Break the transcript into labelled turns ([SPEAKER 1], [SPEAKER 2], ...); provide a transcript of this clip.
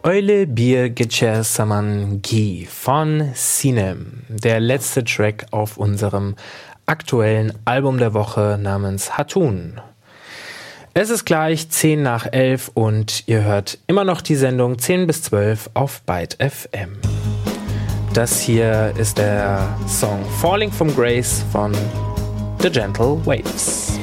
[SPEAKER 1] Öyle bir gece zaman ki von Sinem, der letzte Track auf unserem aktuellen Album der Woche namens Hatun. Es ist gleich 10 nach 11 und ihr hört immer noch die Sendung 10 bis 12 auf Byte FM. Das hier ist der Song Falling from Grace von The Gentle Waves.